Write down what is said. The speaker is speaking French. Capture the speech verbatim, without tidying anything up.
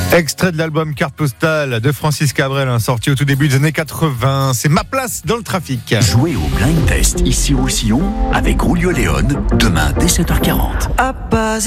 Extrait de l'album Carte Postale de Francis Cabrel, hein, sorti au tout début des années quatre-vingts. C'est ma place dans le trafic. Jouez au Blind Test ici au Roussillon avec Rulio Léon demain dès sept heures quarante.